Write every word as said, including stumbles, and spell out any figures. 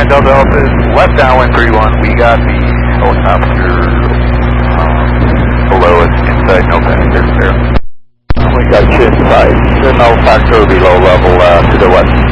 nine Delta Alpha is left downwind three one. We got the helicopter um, below us, inside no passengers there. We got you inside, the no factor below level uh, to the west.